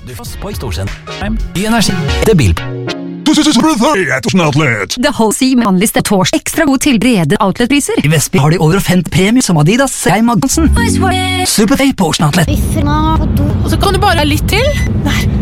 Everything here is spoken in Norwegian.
Du får på i Storsenter. I energi. Det bil. The Whole Sea med vanligste torsdag. Ekstra god til brede outletpriser. I Vestby har de over 50 premier som Adidas, Seim og Hansen. Superfay på Oslo Outlet. Og så kan du bare litt til. Der.